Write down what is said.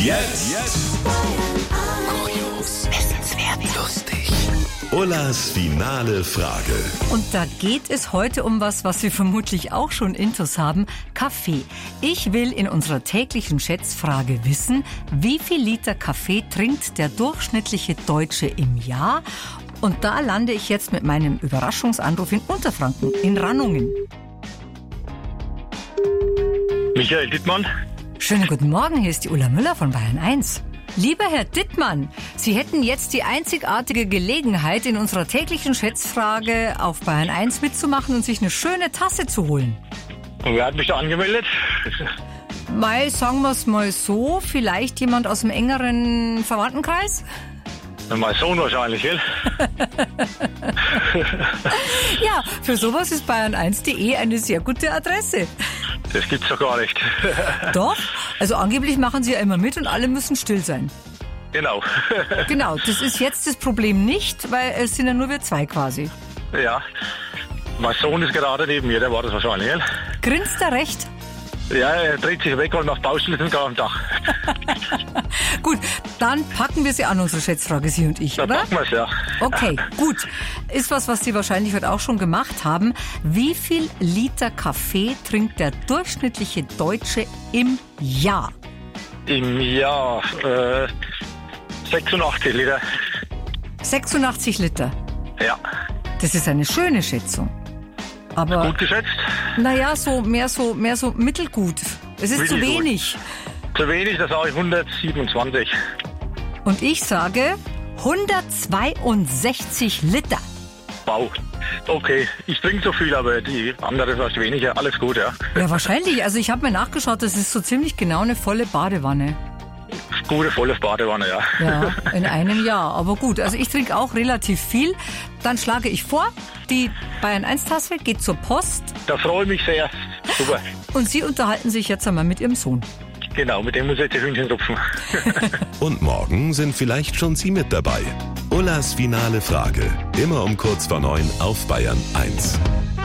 Jetzt kurios, wissenswert, lustig. Ullas finale Frage. Und da geht es heute um was Sie vermutlich auch schon intus haben, Kaffee. Ich will in unserer täglichen Schätzfrage wissen, wie viel Liter Kaffee trinkt der durchschnittliche Deutsche im Jahr? Und da lande ich jetzt mit meinem Überraschungsanruf in Unterfranken, in Rannungen. Michael Dittmann. Schönen guten Morgen, hier ist die Ulla Müller von Bayern 1. Lieber Herr Dittmann, Sie hätten jetzt die einzigartige Gelegenheit, in unserer täglichen Schätzfrage auf Bayern 1 mitzumachen und sich eine schöne Tasse zu holen. Und wer hat mich da angemeldet? Mal, sagen wir es mal so, vielleicht jemand aus dem engeren Verwandtenkreis? Mein Sohn wahrscheinlich, gell? Ja, für sowas ist bayern1.de eine sehr gute Adresse. Das gibt's doch gar nicht. Doch, also angeblich machen Sie ja immer mit und alle müssen still sein. Genau. Genau, das ist jetzt das Problem nicht, weil es sind ja nur wir zwei quasi. Ja. Mein Sohn ist gerade neben mir, der war das wahrscheinlich, gell? Grinst er recht? Ja, er dreht sich weg und macht Baustelle sind gerade am Dach. Gut, dann packen wir sie an, unsere Schätzfrage, Sie und ich, Dann oder? packen wir's, ja. Okay, gut. Ist was Sie wahrscheinlich heute auch schon gemacht haben. Wie viel Liter Kaffee trinkt der durchschnittliche Deutsche im Jahr? Im Jahr 86 Liter. 86 Liter. Ja. Das ist eine schöne Schätzung. Aber, Gut geschätzt? naja, mehr so mittelgut. Es ist zu Mittelgut. wenig. Zu wenig, das sage ich 127. Und ich sage 162 Liter. Wow. Okay, ich trinke so viel, aber die andere sagt weniger. Alles gut, ja. Ja, wahrscheinlich. Also ich habe mir nachgeschaut, das ist so ziemlich genau eine volle Badewanne. Gute, volle Badewanne, ja. Ja, in einem Jahr. Aber gut, also ich trinke auch relativ viel. Dann schlage ich vor, die Bayern 1 Tasse geht zur Post. Da freue ich mich sehr. Super. Und Sie unterhalten sich jetzt einmal mit Ihrem Sohn. Genau, mit dem muss ich jetzt die Hühnchen rupfen. Und morgen sind vielleicht schon Sie mit dabei. Ullas finale Frage. Immer um kurz vor 9 auf Bayern 1.